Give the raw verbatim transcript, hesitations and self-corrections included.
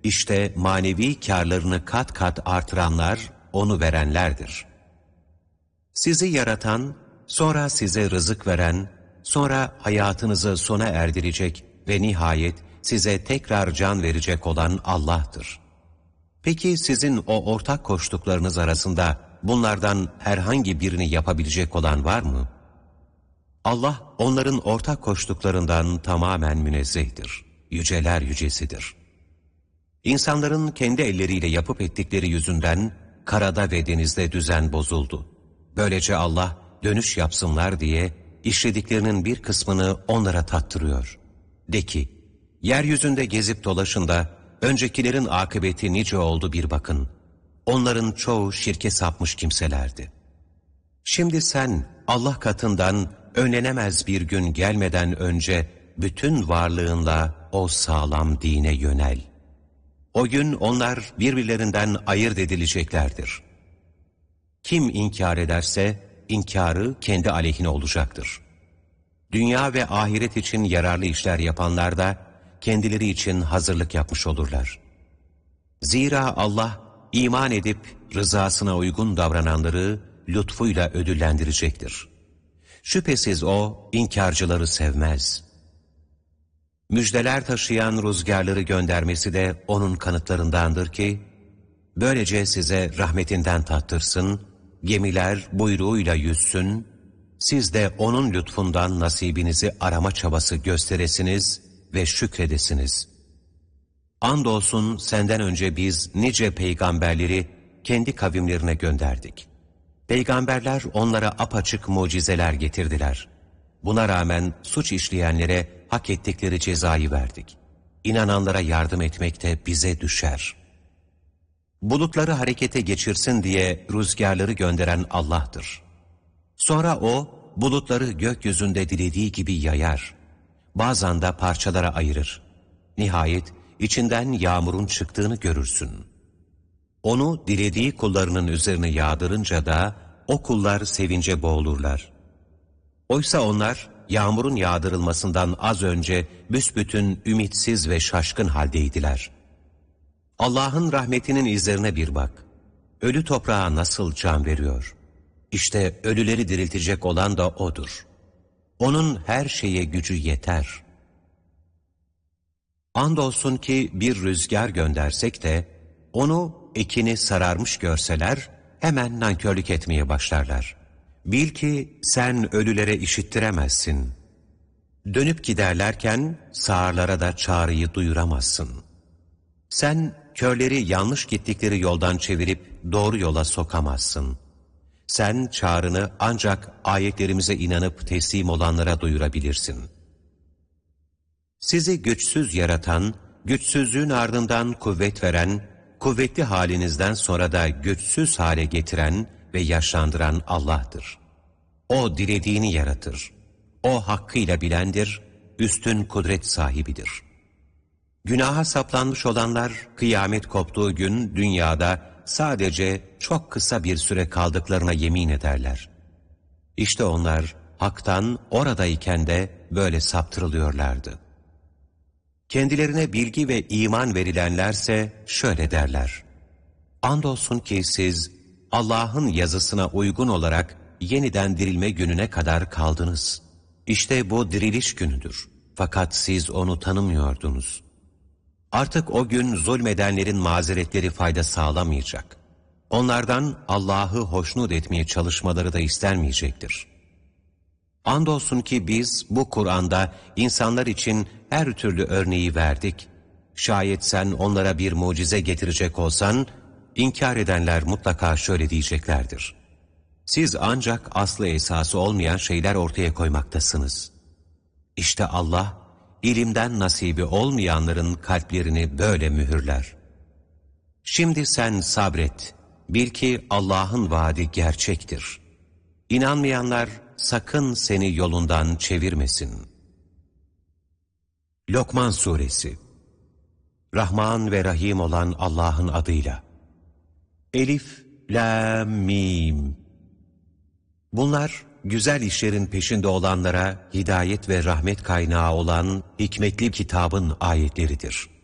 İşte manevi kârlarını kat kat artıranlar, onu verenlerdir. Sizi yaratan, sonra size rızık veren, sonra hayatınızı sona erdirecek ve nihayet size tekrar can verecek olan Allah'tır. Peki sizin o ortak koştuklarınız arasında bunlardan herhangi birini yapabilecek olan var mı? Allah onların ortak koştuklarından tamamen münezzehtir. Yüceler yücesidir. İnsanların kendi elleriyle yapıp ettikleri yüzünden karada ve denizde düzen bozuldu. Böylece Allah dönüş yapsınlar diye işlediklerinin bir kısmını onlara tattırıyor. De ki, yeryüzünde gezip dolaşın da öncekilerin akıbeti nice oldu bir bakın. Onların çoğu şirke sapmış kimselerdi. Şimdi sen Allah katından önlenemez bir gün gelmeden önce bütün varlığınla o sağlam dine yönel. O gün onlar birbirlerinden ayırt edileceklerdir. Kim inkar ederse inkarı kendi aleyhine olacaktır. Dünya ve ahiret için yararlı işler yapanlar da kendileri için hazırlık yapmış olurlar. Zira Allah iman edip rızasına uygun davrananları lütfuyla ödüllendirecektir. Şüphesiz O inkarcıları sevmez. Müjdeler taşıyan rüzgarları göndermesi de O'nun kanıtlarındandır ki, böylece size rahmetinden tattırsın, gemiler buyruğuyla yüzsün, siz de O'nun lütfundan nasibinizi arama çabası gösteresiniz ve şükredesiniz. Andolsun senden önce biz nice peygamberleri kendi kavimlerine gönderdik. Peygamberler onlara apaçık mucizeler getirdiler. Buna rağmen suç işleyenlere hak ettikleri cezayı verdik. İnananlara yardım etmek de bize düşer. Bulutları harekete geçirsin diye rüzgarları gönderen Allah'tır. Sonra O, bulutları gökyüzünde dilediği gibi yayar. Bazen de parçalara ayırır. Nihayet içinden yağmurun çıktığını görürsün. Onu dilediği kullarının üzerine yağdırınca da o kullar sevince boğulurlar. Oysa onlar yağmurun yağdırılmasından az önce büsbütün ümitsiz ve şaşkın haldeydiler. Allah'ın rahmetinin izlerine bir bak. Ölü toprağa nasıl can veriyor? İşte ölüleri diriltecek olan da O'dur. O'nun her şeye gücü yeter. Andolsun ki bir rüzgar göndersek de onu ekini sararmış görseler hemen nankörlük etmeye başlarlar. Bil ki sen ölülere işittiremezsin. Dönüp giderlerken sağırlara da çağrıyı duyuramazsın. Sen körleri yanlış gittikleri yoldan çevirip doğru yola sokamazsın. Sen çağrını ancak ayetlerimize inanıp teslim olanlara duyurabilirsin. Sizi güçsüz yaratan, güçsüzlüğün ardından kuvvet veren, kuvvetli halinizden sonra da güçsüz hale getiren ve yaşlandıran Allah'tır. O dilediğini yaratır. O hakkıyla bilendir, üstün kudret sahibidir. Günaha saplanmış olanlar kıyamet koptuğu gün dünyada sadece çok kısa bir süre kaldıklarına yemin ederler. İşte onlar haktan oradayken de böyle saptırılıyorlardı. Kendilerine bilgi ve iman verilenlerse şöyle derler: andolsun ki siz Allah'ın yazısına uygun olarak yeniden dirilme gününe kadar kaldınız. İşte bu diriliş günüdür. Fakat siz onu tanımıyordunuz. Artık o gün zulmedenlerin mazeretleri fayda sağlamayacak. Onlardan Allah'ı hoşnut etmeye çalışmaları da istenmeyecektir. Andolsun ki biz bu Kur'an'da insanlar için her türlü örneği verdik. Şayet sen onlara bir mucize getirecek olsan, inkar edenler mutlaka şöyle diyeceklerdir: siz ancak aslı esası olmayan şeyler ortaya koymaktasınız. İşte Allah, ilimden nasibi olmayanların kalplerini böyle mühürler. Şimdi sen sabret, bil ki Allah'ın vaadi gerçektir. İnanmayanlar sakın seni yolundan çevirmesin. Lokman Suresi. Rahman ve Rahim olan Allah'ın adıyla. Elif, Lam, Mim. Bunlar güzel işlerin peşinde olanlara hidayet ve rahmet kaynağı olan hikmetli kitabın ayetleridir.